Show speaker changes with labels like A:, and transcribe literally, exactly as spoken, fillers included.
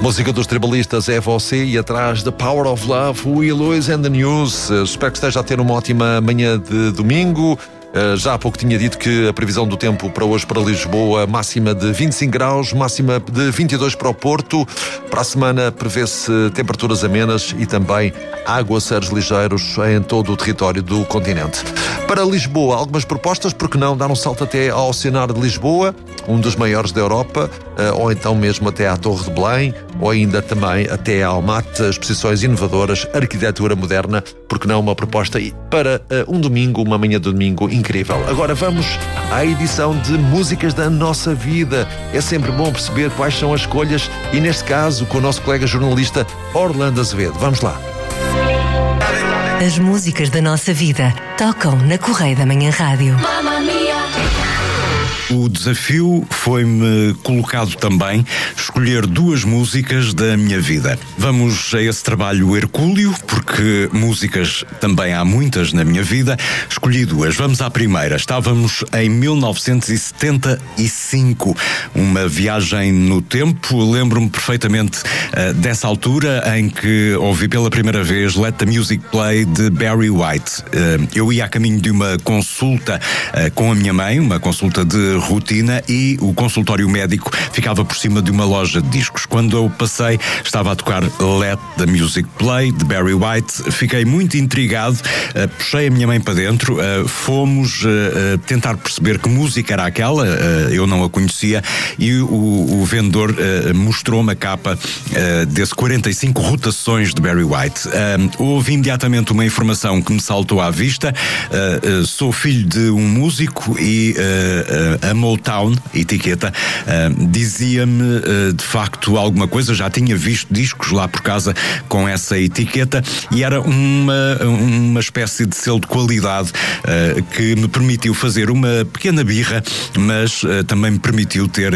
A: Música dos tribalistas é você e atrás The Power of Love, Huey Lewis and the News. Espero que esteja a ter uma ótima manhã de domingo. Já há pouco tinha dito que a previsão do tempo para hoje para Lisboa, máxima de vinte e cinco graus, máxima de vinte e dois para o Porto. Para a semana prevê-se temperaturas amenas e também aguaceiros ligeiros em todo o território do continente. Para Lisboa, algumas propostas, porque não dar um salto até ao Oceanário de Lisboa, um dos maiores da Europa, ou então mesmo até à Torre de Belém, ou ainda também até ao Mate, exposições inovadoras, arquitetura moderna, porque não uma proposta para um domingo, uma manhã de domingo incrível. Agora vamos à edição de Músicas da Nossa Vida. É sempre bom perceber quais são as escolhas e, neste caso, com o nosso colega jornalista Orlando Azevedo. Vamos lá.
B: As músicas da nossa vida tocam na Correia da Manhã Rádio.
C: O desafio foi-me colocado também escolher duas músicas da minha vida. Vamos a esse trabalho hercúleo, porque músicas também há muitas na minha vida. Escolhi duas. Vamos à primeira. Estávamos em mil novecentos e setenta e cinco, uma viagem no tempo. Lembro-me perfeitamente uh, dessa altura em que ouvi pela primeira vez Let the Music Play de Barry White. Uh, eu ia a caminho de uma consulta uh, com a minha mãe, uma consulta de rotina, e o consultório médico ficava por cima de uma loja de discos. Quando eu passei, estava a tocar Let the Music Play de Barry White. Fiquei muito intrigado, uh, puxei a minha mãe para dentro, uh, fomos uh, tentar perceber que música era aquela, uh, eu não a conhecia, e o, o vendedor uh, mostrou-me a capa uh, desse quarenta e cinco rotações de Barry White. Uh, houve imediatamente uma informação que me saltou à vista. Uh, uh, sou filho de um músico e uh, uh, a Motown, etiqueta, uh, dizia-me uh, de facto alguma coisa. Já tinha visto discos lá por casa com essa etiqueta e era uma, uma espécie de selo de qualidade uh, que me permitiu fazer uma pequena birra, mas uh, também me permitiu ter